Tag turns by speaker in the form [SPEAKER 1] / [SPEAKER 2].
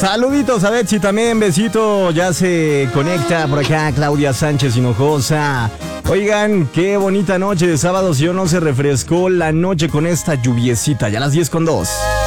[SPEAKER 1] Saluditos a Betsy también, besito. Ya se conecta por acá Claudia Sánchez Hinojosa. Oigan, qué bonita noche de sábado. Si yo no se refrescó la noche con esta lluviecita. Ya a las 10:02.